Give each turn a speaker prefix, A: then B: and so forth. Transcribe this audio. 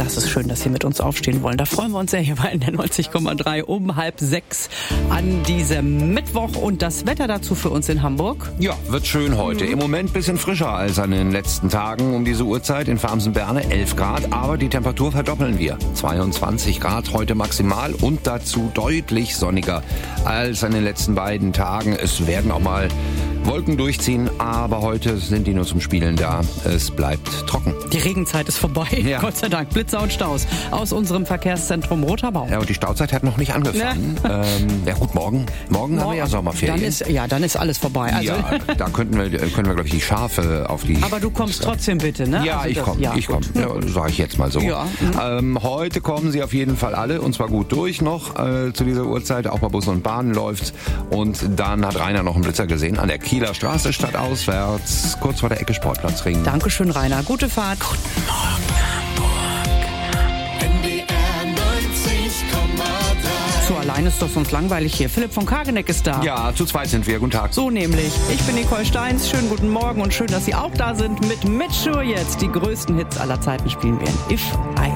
A: Das ist schön, dass Sie mit uns aufstehen wollen. Da freuen wir uns sehr hier bei der 90,3 um 5:30 an diesem Mittwoch. Und das Wetter dazu für uns in Hamburg?
B: Ja, wird schön heute. Im Moment ein bisschen frischer als an den letzten Tagen um diese Uhrzeit. In Farmsen-Berne 11 Grad, aber die Temperatur verdoppeln wir. 22 Grad heute maximal und dazu deutlich sonniger als an den letzten beiden Tagen. Es werden auch mal Wolken durchziehen, aber heute sind die nur zum Spielen da. Es bleibt trocken.
A: Die Regenzeit ist vorbei, ja. Gott sei Dank. Blitzer und Staus aus unserem Verkehrszentrum Roter Baum.
B: Ja, und die Stauzeit hat noch nicht angefangen. Ja gut, morgen haben wir ja Sommerferien.
A: Dann ist alles vorbei. Also
B: ja, da können wir glaube ich, die Schafe auf die...
A: Aber du kommst trotzdem bitte, ne?
B: Ja,
A: also
B: ich komme. Ja, sage ich jetzt mal so.
A: Ja.
B: Heute kommen sie auf jeden Fall alle, und zwar gut durch noch zu dieser Uhrzeit. Auch bei Bussen und Bahnen läuft's. Und dann hat Rainer noch einen Blitzer gesehen an der Kieler Straße stadtauswärts, kurz vor der Ecke Sportplatzring.
A: Dankeschön, Rainer. Gute Fahrt.
C: Guten Morgen, Hamburg. NDR 90,3.
A: So allein ist doch sonst langweilig hier. Philipp von Kageneck ist da.
B: Ja, zu zweit sind wir. Guten Tag.
A: So nämlich. Ich bin Nicole Steins. Schönen guten Morgen und schön, dass Sie auch da sind. Mit Mitch Schur jetzt. Die größten Hits aller Zeiten spielen wir in If I